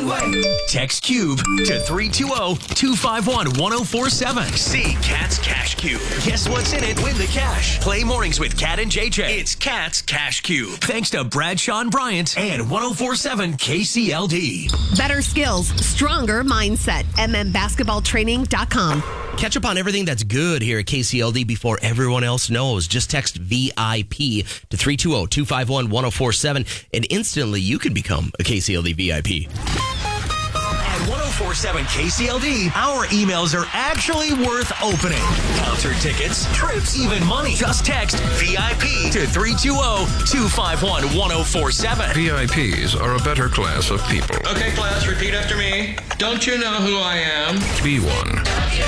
Text Cube to 320-251-1047. See Cat's Cash Cube. Guess what's in it? Win the cash. Play mornings with Cat and JJ. It's Cat's Cash Cube. Thanks to Bradshaw and Bryant and 1047 KCLD. Better skills, stronger mindset. mmbasketballtraining.com. Catch up on everything that's good here at KCLD before everyone else knows. Just text VIP to 320-251-1047 and instantly you can become a KCLD VIP. At 1047 KCLD, our emails are actually worth opening. Concert tickets, trips, even money. Just text VIP to 320-251-1047. VIPs are a better class of people. Okay, class, repeat after me. Don't you know who I am? Be one.